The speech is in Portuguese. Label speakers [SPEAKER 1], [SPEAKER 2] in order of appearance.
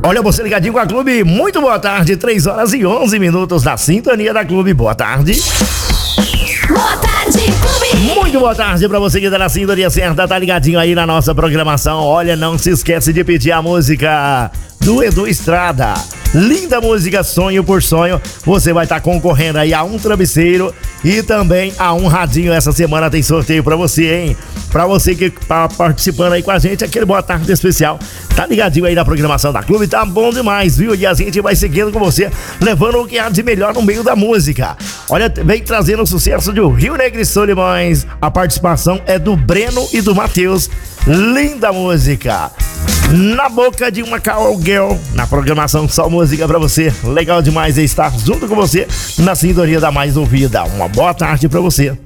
[SPEAKER 1] Olha, você ligadinho com a Clube, muito boa tarde, 3 horas e 11 minutos na sintonia da Clube, boa tarde.
[SPEAKER 2] Boa tarde, Clube.
[SPEAKER 1] Muito boa tarde pra você que tá na sintonia certa, tá ligadinho aí na nossa programação. Olha, não se esquece de pedir a música do Edu Estrada. Linda música, Sonho por Sonho. Você vai estar concorrendo aí a um travesseiro e também a um radinho. Essa semana tem sorteio pra você, hein? Pra você que tá participando aí com a gente, aquele boa tarde especial. Tá ligadinho aí na programação da Clube, tá bom demais, viu? E a gente vai seguindo com você, levando o que há de melhor no meio da música. Olha, vem trazendo o sucesso de Rio Negro e Solimões. A participação é do Breno e do Matheus. Linda música. Na boca de uma cowgirl, na programação Só Música pra você. Legal demais estar junto com você na sintonia da mais ouvida. Uma boa tarde pra você.